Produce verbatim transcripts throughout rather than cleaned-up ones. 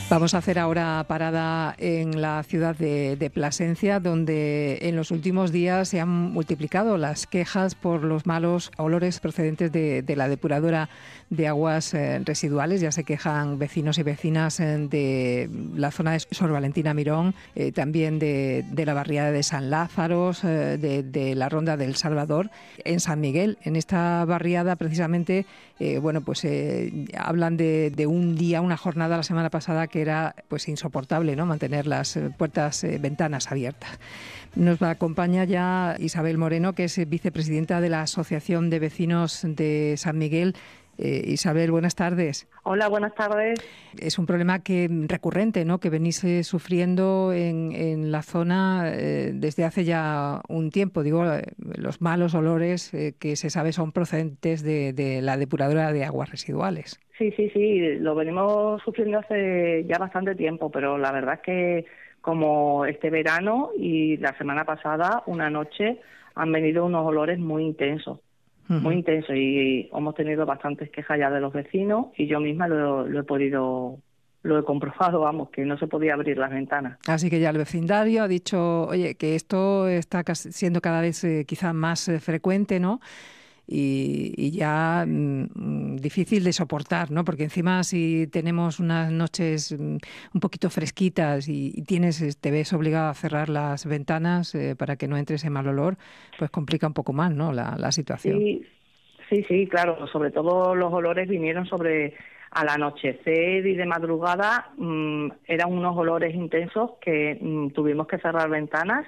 Vamos a hacer ahora parada en la ciudad de, de Plasencia, donde en los últimos días se han multiplicado las quejas por los malos olores procedentes de, de la depuradora de aguas eh, residuales. Ya se quejan vecinos y vecinas eh, de la zona de Sor Valentina Mirón, eh, también de, de la barriada de San Lázaro, eh, de, de la Ronda del Salvador, en San Miguel. En esta barriada, precisamente, eh, bueno, pues eh, hablan de, de un día, una jornada la semana pasada que era pues insoportable, ¿no?, mantener las puertas, eh, ventanas abiertas. Nos acompaña ya Isabel Moreno, que es vicepresidenta de la Asociación de Vecinos de San Miguel. Eh, Isabel, buenas tardes. Hola, buenas tardes. Es un problema que recurrente, ¿no?, que venís eh, sufriendo en, en la zona eh, desde hace ya un tiempo. Digo, eh, los malos olores eh, que se sabe son procedentes de, de la depuradora de aguas residuales. Sí, sí, sí, lo venimos sufriendo hace ya bastante tiempo, pero la verdad es que como este verano y la semana pasada, una noche, han venido unos olores muy intensos. Uh-huh. Muy intenso, y hemos tenido bastantes quejas ya de los vecinos, y yo misma lo, lo he podido, lo he comprobado, vamos, que no se podía abrir las ventanas. Así que ya el vecindario ha dicho, oye, que esto está siendo cada vez eh, quizá más eh, frecuente, ¿no? Y, y ya mmm, difícil de soportar, ¿no? Porque encima si tenemos unas noches mmm, un poquito fresquitas y, y tienes, te ves obligado a cerrar las ventanas eh, para que no entre ese mal olor, pues complica un poco más, ¿no?, la, la situación. Sí, sí, sí, claro. Sobre todo los olores vinieron sobre al anochecer y de madrugada. Mmm, eran unos olores intensos que mmm, tuvimos que cerrar ventanas.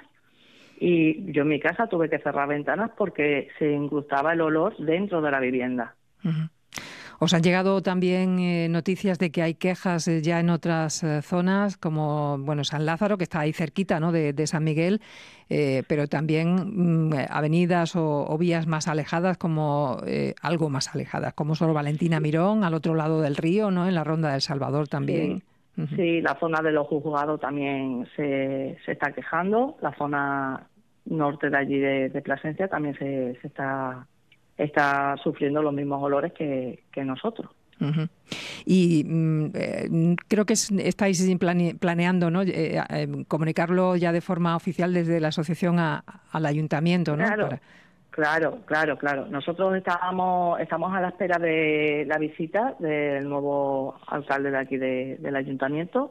Y yo en mi casa tuve que cerrar ventanas porque se incrustaba el olor dentro de la vivienda. Uh-huh. ¿Os han llegado también eh, noticias de que hay quejas eh, ya en otras eh, zonas, como bueno San Lázaro, que está ahí cerquita, ¿no?, de, de San Miguel, eh, pero también mm, avenidas o, o vías más alejadas, como eh, algo más alejadas, como Sor Valentina Mirón, al otro lado del río, ¿no?, en la Ronda del Salvador también? Sí. Uh-huh. Sí, la zona de los juzgados también se, se está quejando. La zona norte de allí de, de Plasencia también se, se está, está sufriendo los mismos olores que, que nosotros. Uh-huh. Y eh, creo que es, estáis plane, planeando, ¿no?, eh, eh, comunicarlo ya de forma oficial desde la asociación a, al ayuntamiento, ¿no? Claro. Para... Claro, claro, claro. Nosotros estábamos, estamos a la espera de la visita del nuevo alcalde de aquí de, del ayuntamiento,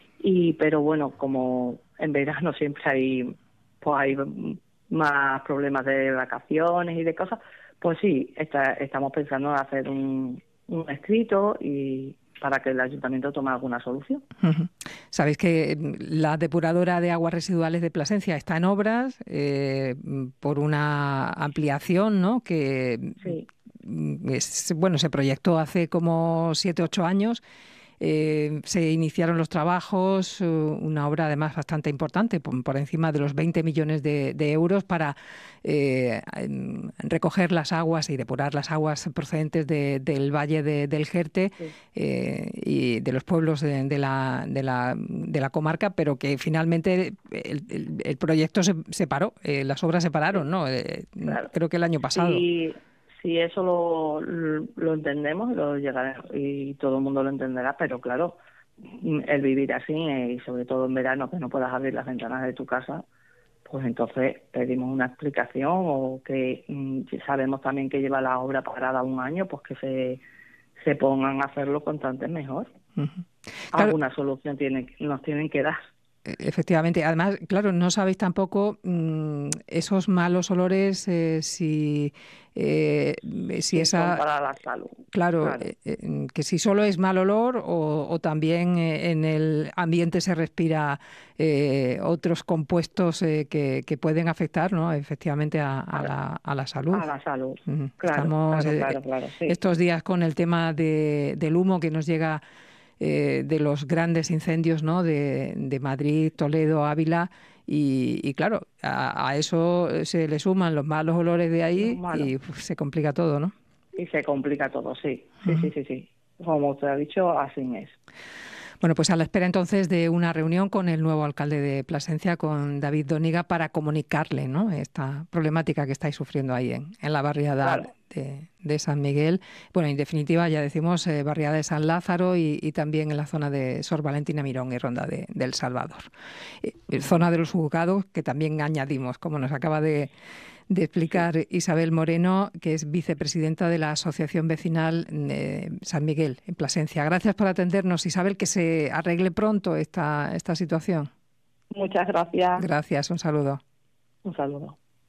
y pero bueno, como en verano siempre hay, pues hay más problemas de vacaciones y de cosas, pues sí, está, estamos pensando en hacer un, un escrito y para que el ayuntamiento tome alguna solución. Uh-huh. Sabéis que la depuradora de aguas residuales de Plasencia está en obras eh, por una ampliación, ¿no?, que sí. es, bueno, se proyectó hace como siete, ocho años. Eh, se iniciaron los trabajos, una obra además bastante importante, por, por encima de los veinte millones de, de euros, para eh, recoger las aguas y depurar las aguas procedentes de, del Valle de, del Jerte, sí. eh, y de los pueblos de, de, la, de, la, de la comarca, pero que finalmente el, el, el proyecto se, se paró, eh, las obras se pararon, ¿no? Eh, claro. Creo que el año pasado. Sí. Sí, eso lo, lo entendemos lo llegará, y todo el mundo lo entenderá, pero claro, el vivir así, y sobre todo en verano, que no puedas abrir las ventanas de tu casa, pues entonces pedimos una explicación, o que sabemos también que lleva la obra parada un año, pues que se, se pongan a hacerlo cuanto antes mejor. Uh-huh. Claro. Alguna solución tiene, nos tienen que dar. Efectivamente. Además, claro, no sabéis tampoco mmm, esos malos olores, eh, si, eh, si sí, esa... son para la salud. Claro, claro. Eh, eh, que si solo es mal olor o, o también eh, en el ambiente se respira eh, otros compuestos eh, que, que pueden afectar, ¿no?, efectivamente a, a, la, a la salud. A la salud, uh-huh. claro. Estamos claro, eh, claro, claro sí. estos días con el tema de, del humo que nos llega Eh, de los grandes incendios, ¿no?, de, de Madrid, Toledo, Ávila, y, y claro, a, a eso se le suman los malos olores de ahí y uf, se complica todo, ¿no? Y se complica todo, sí, sí, uh-huh. sí, sí, sí. Como usted ha dicho, así es. Bueno, pues a la espera entonces de una reunión con el nuevo alcalde de Plasencia, con David Doniga, para comunicarle, ¿no?, esta problemática que estáis sufriendo ahí en, en la barriada, claro. de, de San Miguel. Bueno, en definitiva, ya decimos, eh, barriada de San Lázaro y, y también en la zona de Sor Valentina Mirón y Ronda de, del Salvador. Eh, zona de los juzgados, que también añadimos, como nos acaba de, de explicar Isabel Moreno, que es vicepresidenta de la Asociación Vecinal eh, San Miguel, en Plasencia. Gracias por atendernos, Isabel, que se arregle pronto esta, esta situación. Muchas gracias. Gracias, un saludo. Un saludo.